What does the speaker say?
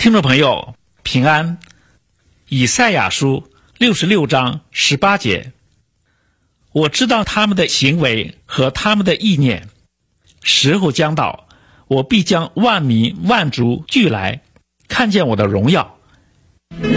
听众朋友平安。以赛亚书66章18节，我知道他们的行为和他们的意念，时候将到，我必将万民万族聚来，看见我的荣耀。